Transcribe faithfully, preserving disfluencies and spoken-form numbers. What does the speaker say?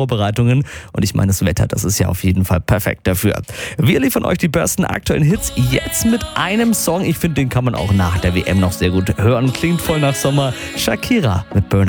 Vorbereitungen. Und ich meine, das Wetter, das ist ja auf jeden Fall perfekt dafür. Wir liefern euch die besten aktuellen Hits jetzt mit einem Song. Ich finde, den kann man auch nach der W M noch sehr gut hören. Klingt voll nach Sommer. Shakira mit Burner.